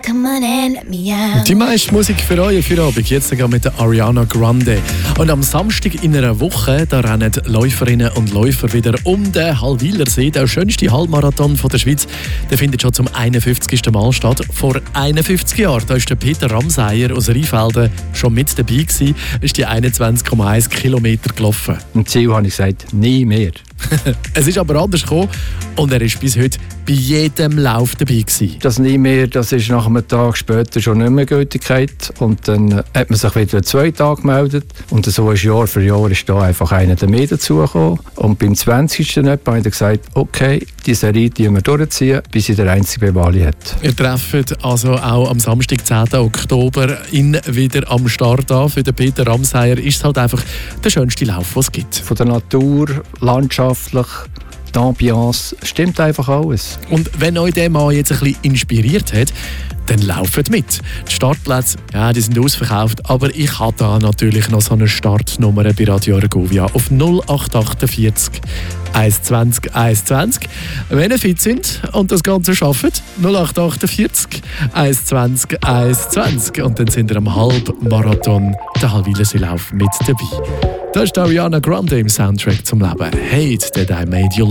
come on and let me out. Die meiste Musik für euch für Abend, jetzt sogar mit der Ariana Grande. Und am Samstag in einer Woche, da rennen Läuferinnen und Läufer wieder um den Hallwilersee. Der schönste Halbmarathon der Schweiz, der findet schon zum 51. Mal statt. Vor 51 Jahren, da ist der Peter Ramseyer aus Rheinfelden schon mit dabei gewesen, ist die 21,1 Kilometer gelaufen. Im Ziel habe ich gesagt, nie mehr. Es ist aber anders gekommen und er ist bis heute bei jedem Lauf dabei gewesen. Das nie mehr, das ist nach einem Tag später schon nicht mehr Gültigkeit. Und dann hat man sich wieder 2 Tage gemeldet. Und so ist Jahr für Jahr ist da einfach einer mehr dazugekommen. Und beim 20. habe ich gesagt, okay, die Serie die wir durchziehen, bis sie der einzige Bevali hat. Ihr trefft also auch am Samstag, 10. Oktober, ihn wieder am Start an. Für den Peter Ramseyer ist es halt einfach der schönste Lauf, den es gibt. Von der Natur, landschaftlich, die Ambiance, stimmt einfach alles. Und wenn euch der Mann jetzt ein bisschen inspiriert hat, dann lauft mit. Die Startplätze, ja, die sind ausverkauft, aber ich habe da natürlich noch so eine Startnummer bei Radio Argovia auf 0848 120 120. Wenn ihr fit sind und das Ganze schafft, 0848 120 120. Und dann sind ihr am Halbmarathon, der Hallwilerseelauf, mit dabei. Da ist Ariana Grande im Soundtrack zum Leben. Hate that I made you